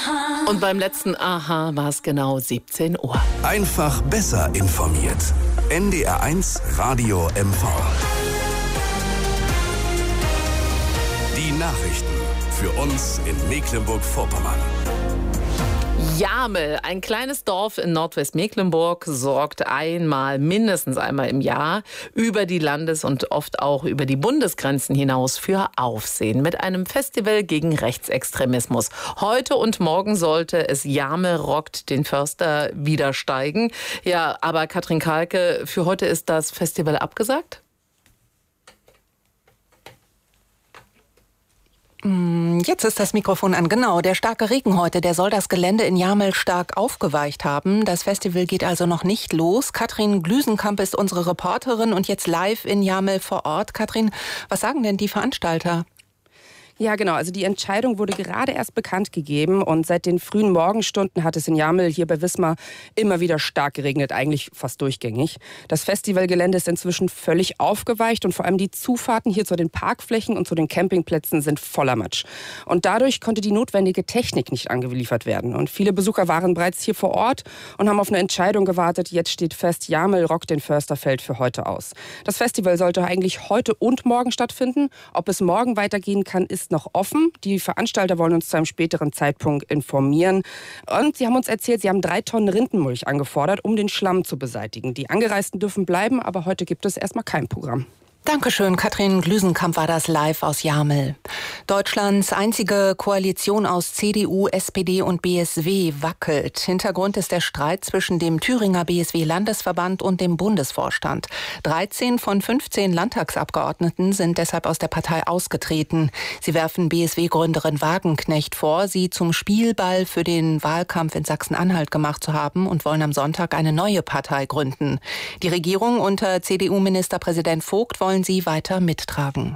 Und beim letzten Aha war es genau 17 Uhr. Einfach besser informiert. NDR1 Radio MV. Die Nachrichten für uns in Mecklenburg-Vorpommern. Jamel, ein kleines Dorf in Nordwestmecklenburg, sorgt mindestens einmal im Jahr über die Landes- und oft auch über die Bundesgrenzen hinaus für Aufsehen mit einem Festival gegen Rechtsextremismus. Heute und morgen sollte es Jamel rockt den Förster wieder steigen. Ja, aber Katrin Kahlke, für heute ist das Festival abgesagt? Jetzt ist das Mikrofon an. Genau, der starke Regen heute, der soll das Gelände in Jamel stark aufgeweicht haben. Das Festival geht also noch nicht los. Katrin Glüsenkamp ist unsere Reporterin und jetzt live in Jamel vor Ort. Katrin, was sagen denn die Veranstalter? Ja, genau. Also die Entscheidung wurde gerade erst bekannt gegeben und seit den frühen Morgenstunden hat es in Jamel hier bei Wismar immer wieder stark geregnet, eigentlich fast durchgängig. Das Festivalgelände ist inzwischen völlig aufgeweicht und vor allem die Zufahrten hier zu den Parkflächen und zu den Campingplätzen sind voller Matsch. Und dadurch konnte die notwendige Technik nicht angeliefert werden. Und viele Besucher waren bereits hier vor Ort und haben auf eine Entscheidung gewartet. Jetzt steht fest, Jamel rockt den Förster fällt für heute aus. Das Festival sollte eigentlich heute und morgen stattfinden. Ob es morgen weitergehen kann, ist noch offen. Die Veranstalter wollen uns zu einem späteren Zeitpunkt informieren. Und sie haben uns erzählt, sie haben 3 Tonnen Rindenmulch angefordert, um den Schlamm zu beseitigen. Die Angereisten dürfen bleiben, aber heute gibt es erstmal kein Programm. Dankeschön, Katrin Glüsenkamp war das live aus Jamel. Deutschlands einzige Koalition aus CDU, SPD und BSW wackelt. Hintergrund ist der Streit zwischen dem Thüringer BSW-Landesverband und dem Bundesvorstand. 13 von 15 Landtagsabgeordneten sind deshalb aus der Partei ausgetreten. Sie werfen BSW-Gründerin Wagenknecht vor, sie zum Spielball für den Wahlkampf in Sachsen-Anhalt gemacht zu haben und wollen am Sonntag eine neue Partei gründen. Die Regierung unter CDU-Ministerpräsident Vogt wollen sie weiter mittragen.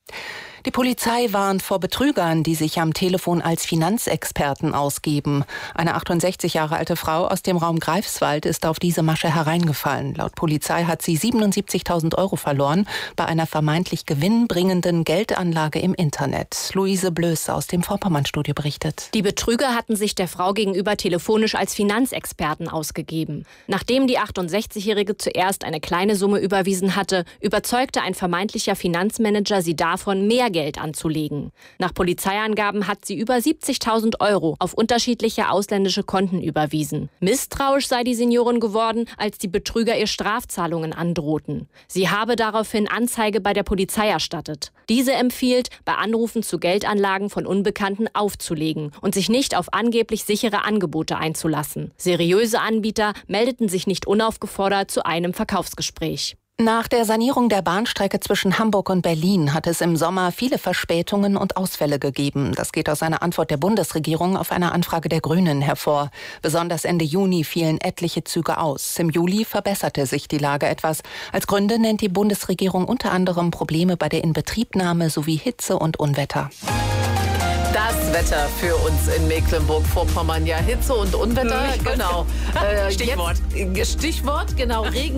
Die Polizei warnt vor Betrügern, die sich am Telefon als Finanzexperten ausgeben. Eine 68 Jahre alte Frau aus dem Raum Greifswald ist auf diese Masche hereingefallen. Laut Polizei hat sie 77.000 € verloren bei einer vermeintlich gewinnbringenden Geldanlage im Internet. Luise Blöß aus dem Vorpommern-Studio berichtet. Die Betrüger hatten sich der Frau gegenüber telefonisch als Finanzexperten ausgegeben. Nachdem die 68-Jährige zuerst eine kleine Summe überwiesen hatte, überzeugte ein vermeintlicher Finanzmanager sie davon, mehr Geld anzulegen. Nach Polizeiangaben hat sie über 70.000 € auf unterschiedliche ausländische Konten überwiesen. Misstrauisch sei die Seniorin geworden, als die Betrüger ihr Strafzahlungen androhten. Sie habe daraufhin Anzeige bei der Polizei erstattet. Diese empfiehlt, bei Anrufen zu Geldanlagen von Unbekannten aufzulegen und sich nicht auf angeblich sichere Angebote einzulassen. Seriöse Anbieter meldeten sich nicht unaufgefordert zu einem Verkaufsgespräch. Nach der Sanierung der Bahnstrecke zwischen Hamburg und Berlin hat es im Sommer viele Verspätungen und Ausfälle gegeben. Das geht aus einer Antwort der Bundesregierung auf eine Anfrage der Grünen hervor. Besonders Ende Juni fielen etliche Züge aus. Im Juli verbesserte sich die Lage etwas. Als Gründe nennt die Bundesregierung unter anderem Probleme bei der Inbetriebnahme sowie Hitze und Unwetter. Das Wetter für uns in Mecklenburg-Vorpommern. Ja, Hitze und Unwetter, genau. Stichwort, genau. Regen,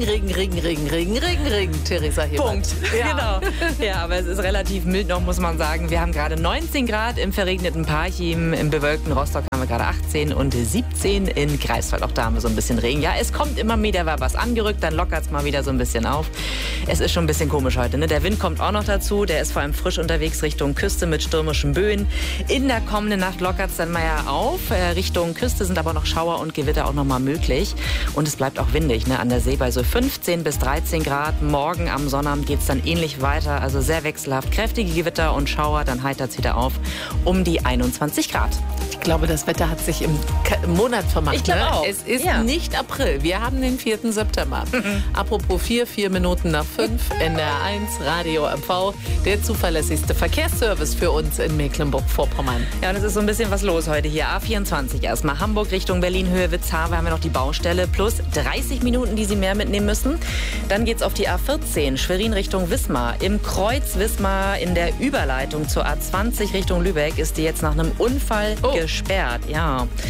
Theresa Hebert. Punkt. Ja. Genau. Ja, aber es ist relativ mild noch, muss man sagen. Wir haben gerade 19 Grad im verregneten Parchim, im bewölkten Rostock haben wir gerade 18 und 17 in Greifswald. Auch da haben wir so ein bisschen Regen. Ja, es kommt immer wieder was angerückt, dann lockert es mal wieder so ein bisschen auf. Es ist schon ein bisschen komisch heute, ne? Der Wind kommt auch noch dazu. Der ist vor allem frisch unterwegs Richtung Küste mit stürmischen Böen. In der kommenden Nacht lockert es dann mal ja auf. Richtung Küste sind aber noch Schauer und Gewitter auch noch mal möglich. Und es bleibt auch windig, ne? An der See bei so 15 bis 13 Grad. Morgen am Sonnabend geht es dann ähnlich weiter. Also sehr wechselhaft. Kräftige Gewitter und Schauer, dann heitert es wieder auf um die 21 Grad. Ich glaube, das Wetter hat sich im Monat vermacht. Ich glaube auch. Es ist nicht April. Wir haben den 4. September. Apropos 4 Minuten nach 5, NDR1 Radio MV. Der zuverlässigste Verkehrsservice für uns in Mecklenburg-Vorpommern. Ja, und es ist so ein bisschen was los heute hier. A24 erstmal. Hamburg Richtung Berlin, Höhe Witzhafe haben wir noch die Baustelle. Plus 30 Minuten, die Sie mehr mitnehmen müssen. Dann geht's auf die A14, Schwerin Richtung Wismar. Im Kreuz Wismar in der Überleitung zur A20 Richtung Lübeck ist die jetzt nach einem Unfall gesperrt. Ja,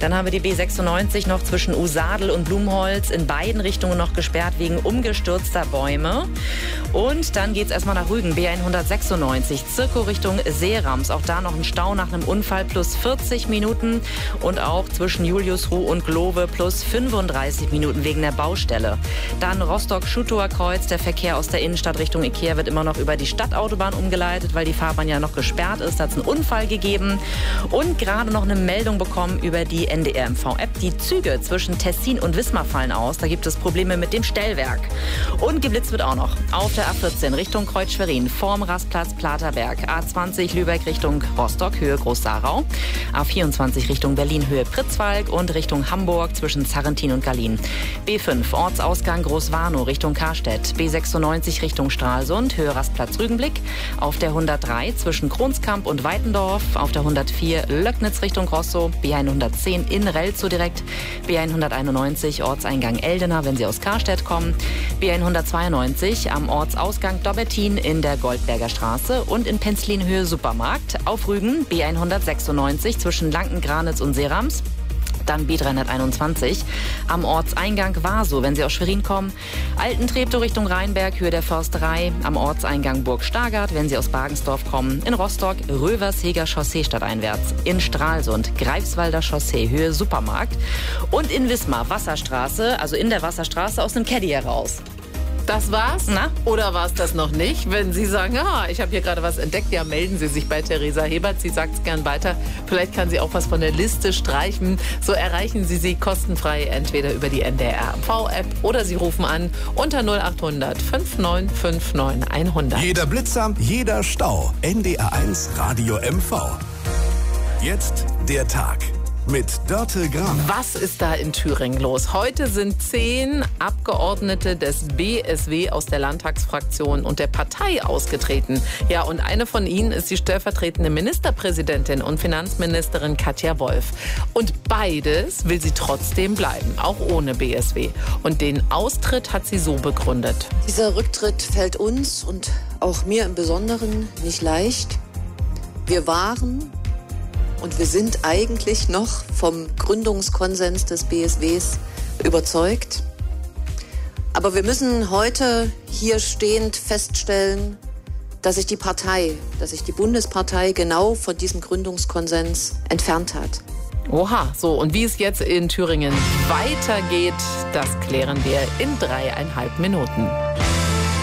Dann haben wir die B96 noch zwischen Usadel und Blumholz, in beiden Richtungen noch gesperrt wegen umgestürzter Bäume. Und dann geht es erstmal nach Rügen, B196, Zirko Richtung Seerams. Auch da noch ein Stau nach einem Unfall, plus 40 Minuten. Und auch zwischen Juliusruh und Glove plus 35 Minuten wegen der Baustelle. Dann Rostock-Schutower Kreuz, der Verkehr aus der Innenstadt Richtung Ikea wird immer noch über die Stadtautobahn umgeleitet, weil die Fahrbahn ja noch gesperrt ist. Da hat es einen Unfall gegeben. Und gerade noch eine Meldung bekommen über die NDR-MV-App. Die Züge zwischen Tessin und Wismar fallen aus. Da gibt es Probleme mit dem Stellwerk. Und geblitzt wird auch noch auf der A14 Richtung Kreuz-Schwerin, vorm Rastplatz Platerberg. A20 Lübeck Richtung Rostock, Höhe Groß-Sarau. A24 Richtung Berlin, Höhe Pritzwalk und Richtung Hamburg zwischen Zarrentin und Gallien. B5 Ortsausgang Großwarnow Richtung Karstedt. B96 Richtung Stralsund, Höhe Rastplatz Rügenblick. Auf der 103 zwischen Kronskamp und Weitendorf. Auf der 104 Löcknitz Richtung Rosso. B110 in Relzow direkt. B191 Ortseingang Eldena, wenn Sie aus Karstedt kommen. B192 am Ortsausgang Dobbertin in der Goldberger Straße und in Penzlin Höhe Supermarkt. Auf Rügen B196 zwischen Lanken-Granitz und Seerams. Dann B321 am Ortseingang Waso, wenn Sie aus Schwerin kommen. Altentreptow Richtung Rheinberg, Höhe der Försterei. Am Ortseingang Burg Stargard, wenn Sie aus Bagensdorf kommen. In Rostock Röversheger Chaussee stadteinwärts. In Stralsund Greifswalder Chaussee, Höhe Supermarkt. Und in Wismar Wasserstraße, also in der Wasserstraße aus dem Caddy heraus. Das war's? Na? Oder war es das noch nicht? Wenn Sie sagen, ich habe hier gerade was entdeckt, ja, melden Sie sich bei Theresa Hebert. Sie sagt es gern weiter. Vielleicht kann sie auch was von der Liste streichen. So erreichen Sie sie kostenfrei entweder über die NDR-MV-App oder Sie rufen an unter 0800 5959 100. Jeder Blitzer, jeder Stau. NDR1 Radio MV. Jetzt der Tag. Mit Dörte Gram. Was ist da in Thüringen los? Heute sind 10 Abgeordnete des BSW aus der Landtagsfraktion und der Partei ausgetreten. Ja, und eine von ihnen ist die stellvertretende Ministerpräsidentin und Finanzministerin Katja Wolf. Und beides will sie trotzdem bleiben, auch ohne BSW. Und den Austritt hat sie so begründet. Dieser Rücktritt fällt uns und auch mir im Besonderen nicht leicht. Wir waren und wir sind eigentlich noch vom Gründungskonsens des BSWs überzeugt. Aber wir müssen heute hier stehend feststellen, dass sich die Bundespartei genau von diesem Gründungskonsens entfernt hat. Oha, so, und wie es jetzt in Thüringen weitergeht, das klären wir in 3,5 Minuten.